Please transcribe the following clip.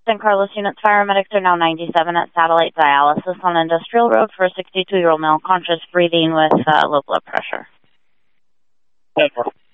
San Carlos units, paramedics are now 97 at Satellite Dialysis on Industrial Road for a 62-year-old male conscious breathing with low blood pressure. 10-4.